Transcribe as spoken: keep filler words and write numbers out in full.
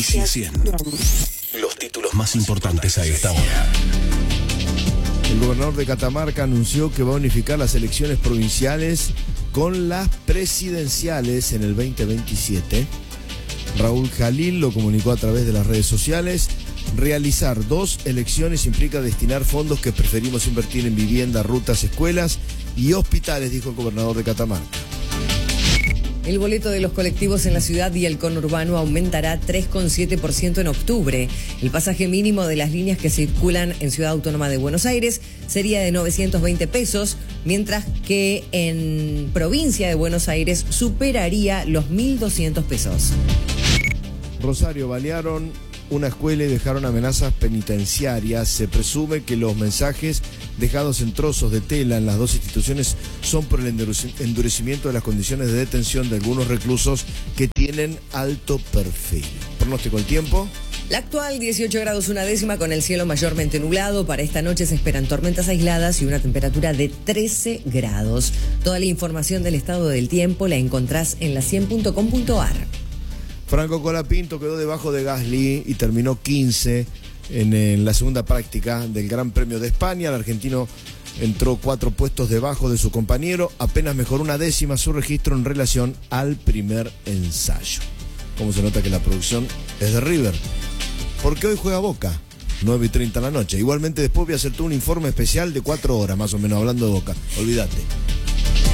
cien. Los títulos más importantes a esta hora. El gobernador de Catamarca anunció que va a unificar las elecciones provinciales con las presidenciales en el veinte veintisiete. Raúl Jalil lo comunicó a través de las redes sociales. Realizar dos elecciones implica destinar fondos que preferimos invertir en vivienda, rutas, escuelas y hospitales, dijo el gobernador de Catamarca. El boleto de los colectivos en la ciudad y el conurbano aumentará tres coma siete por ciento en octubre. El pasaje mínimo de las líneas que circulan en Ciudad Autónoma de Buenos Aires sería de novecientos veinte pesos, mientras que en provincia de Buenos Aires superaría los mil doscientos pesos. Rosario, balearon una escuela y dejaron amenazas penitenciarias. Se presume que los mensajes dejados en trozos de tela en las dos instituciones son por el endurecimiento de las condiciones de detención de algunos reclusos que tienen alto perfil. Pronóstico del tiempo. La actual dieciocho grados una décima con el cielo mayormente nublado. Para esta noche se esperan tormentas aisladas y una temperatura de trece grados. Toda la información del estado del tiempo la encontrás en la cien punto com punto ar. Franco Colapinto quedó debajo de Gasly y terminó quince en, en la segunda práctica del Gran Premio de España. El argentino entró cuatro puestos debajo de su compañero, apenas mejoró una décima su registro en relación al primer ensayo. Como se nota que la producción es de River, porque hoy juega Boca, nueve y treinta de la noche. Igualmente después voy a hacer todo un informe especial de cuatro horas más o menos hablando de Boca, olvídate.